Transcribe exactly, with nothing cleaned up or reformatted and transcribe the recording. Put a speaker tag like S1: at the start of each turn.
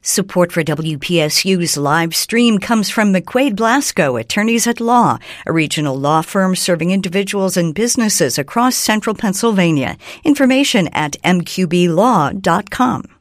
S1: Support for W P S U's live stream comes from McQuaid Blasco, Attorneys at Law, a regional law firm serving individuals and businesses across central Pennsylvania. Information at m q b law dot com.